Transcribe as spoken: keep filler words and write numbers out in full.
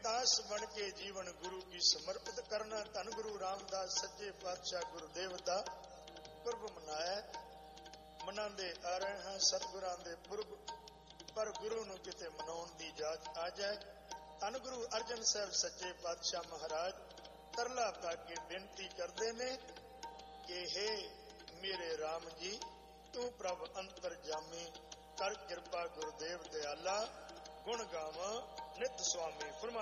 आस बन के जीवन गुरु की समर्पित करना। धन गुरु रामदास सच्चे पातशाह गुरुदेव का पुरब मनाया, मनाते आ रहे हैं सतगुरां दे पुरब, पर गुरु नूं किते मनाउण दी जाच आ जाए। धन गुरु अर्जन साहब सच्चे पातशाह महाराज तरला पा के बेनती करते ने कि हे मेरे राम जी, तू प्रभ अंतर जामी, कर कृपा गुरुदेव दयाला, गुण गावा नित स्वामी। फरमा